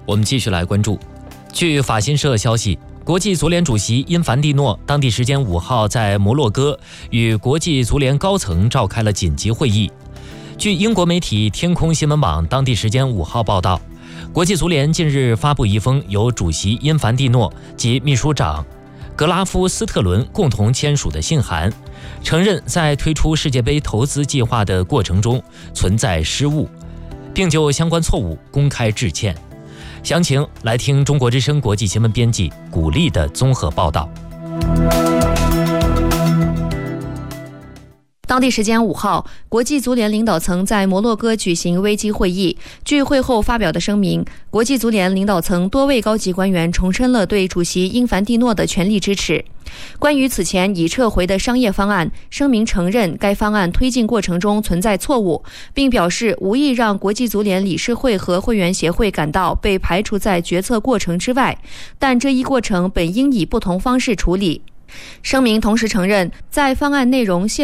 我们继续来关注。据法新社消息，国际足联主席因凡蒂诺当地时间5号在摩洛哥与国际足联高层召开了紧急会议。据英国媒体天空新闻网当地时间5号报道，国际足联近日发布一封由主席因凡蒂诺及秘书长格拉夫斯特伦共同签署的信函，承认在推出世界杯投资计划的过程中存在失误，并就相关错误公开致歉。详情来听中国之声国际新闻编辑古丽的综合报道。 当地时间5号，国际足联领导层在摩洛哥举行危机会议。据会后发表的声明，国际足联领导层多位高级官员重申了对主席因凡蒂诺的全力支持。关于此前已撤回的商业方案，声明承认该方案推进过程中存在错误，并表示无意让国际足联理事会和会员协会感到被排除在决策过程之外，但这一过程本应以不同方式处理。声明同时承认，在方案内容